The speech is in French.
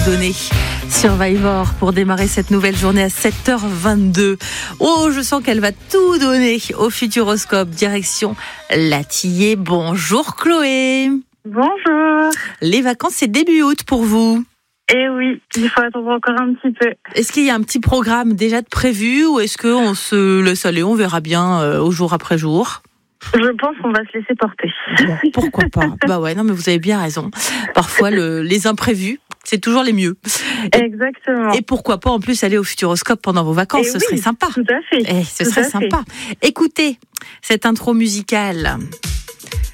Donné Survivor pour démarrer cette nouvelle journée à 7h22. Oh, je sens qu'elle va tout donner au Futuroscope. Direction Latillé. Bonjour Chloé. Bonjour. Les vacances, c'est début août pour vous. Eh oui, il faut attendre encore un petit peu. Est-ce qu'il y a un petit programme déjà de prévu ou est-ce qu'on se laisse aller, on verra bien au jour après jour? Je pense qu'on va se laisser porter. Bon, pourquoi pas? Bah ouais, non mais vous avez bien raison. Parfois les imprévus, c'est toujours les mieux. Exactement. Et pourquoi pas en plus aller au Futuroscope pendant vos vacances, ce serait sympa. Tout à fait. Ce serait sympa. Écoutez cette intro musicale.